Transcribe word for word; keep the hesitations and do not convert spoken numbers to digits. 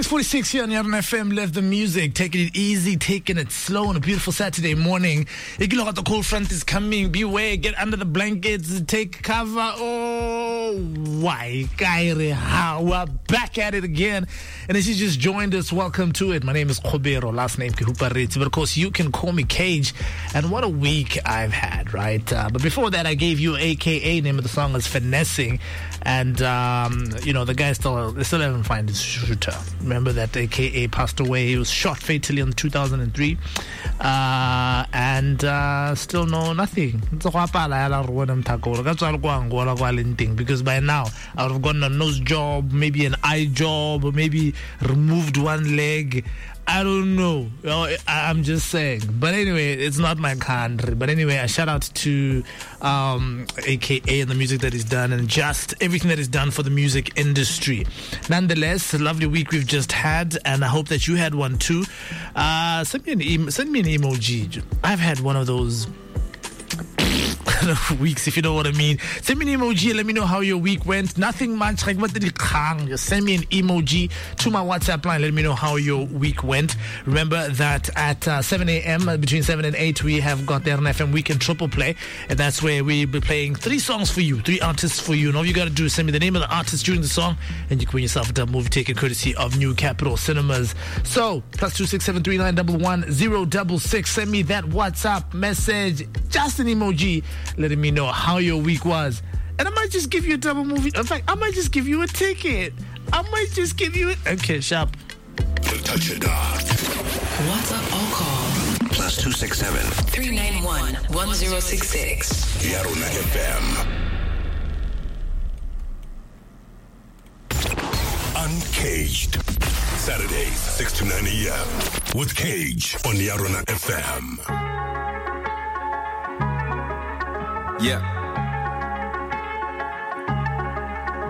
six forty-six here on Yarn F M. Love the music, taking it easy, taking it slow on a beautiful Saturday morning. If you look at the cold front is coming, beware, get under the blankets, take cover. Oh, why, Kairi, how we're back at it again. And if you just joined us, welcome to it. My name is Khobero, last name Kehuparitz, but of course you can call me Cage. And what a week I've had, right? Uh, but before that, I gave you A K A. Name of the song is Finessing, and um, you know the guy still they still haven't found his shooter. Remember that A K A passed away. He was shot fatally in two thousand three, uh, and uh, still know nothing. Because by now I would have gotten a nose job, maybe an eye job, or maybe removed one leg. I don't know. I'm just saying. But anyway, it's not my country. But anyway, a shout out to um, A K A and the music that he's done and just everything that he's done for the music industry. Nonetheless, a lovely week we've just had, and I hope that you had one too. Uh, send me an e- send me an emoji. I've had one of those weeks, if you know what I mean. Send me an emoji, let me know how your week went. Nothing much, like what did you just send me an emoji to my WhatsApp line, let me know how your week went. Remember that at uh, seven a.m. between seven and eight we have got the Yarn F M Weekend Triple Play, and that's where we'll be playing three songs for you, three artists for you, and all you gotta do is send me the name of the artist during the song, and you can win yourself a double movie ticket courtesy of New Capital Cinemas. So plus two six seven three nine one one zero six six, send me that WhatsApp message, just an emoji letting me know how your week was, and I might just give you a double movie. In fact, I might just give you a ticket. I might just give you it. Okay, sharp. Touch it off. WhatsApp or call plus two six seven three nine one one zero six six. Yarn F M. Uncaged. Saturdays six to nine a.m. with Cage on Yarn F M. Yeah.